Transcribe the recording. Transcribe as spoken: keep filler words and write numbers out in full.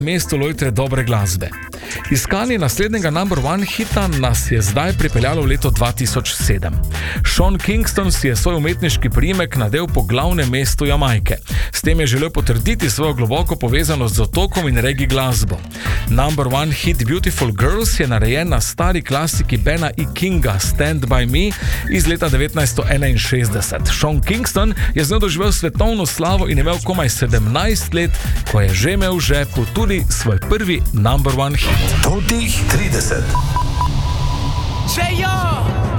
mestu lojtre dobre glasbe. Iskanje naslednjega number one hita nas je zdaj pripeljalo v leto dva tisoč sedem. Sean Kingston si je svoj umetniški priimek nadel po glavnem mestu Jamajke. S tem je želel potrditi svojo globoko povezanost z otokom in reggae glasbo. Number one hit Beautiful Girls je narejen na stari klasiki Bena E. Kinga Stand By Me iz leta devetnajststo enainšestdeset. Sean Kingston je z njo doživel svetovno slavo in imel komaj sedemnajst let, ko je že imel v žepu tudi svoj prvi number one hit. Totih trideset. J O